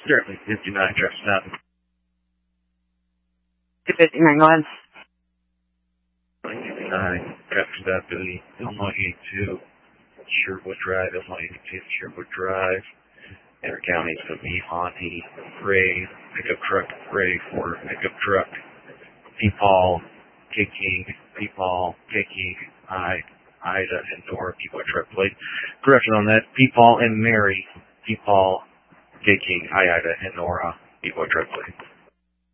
Certainly, 59, truck stop. 259, go ahead. 59, truck stop to the Illinois 82, Sherwood Drive, Illinois 82, Sherwood Drive. Enter counties would be Auntie, Ray, pickup truck, Ray, Ford, pickup truck, Peepaw, Peepaw, Ida, and Nora, Peepaw truck plate. Correction on that, Peepaw and Mary, Peepaw, Ida, and Nora, Peepaw truck plate.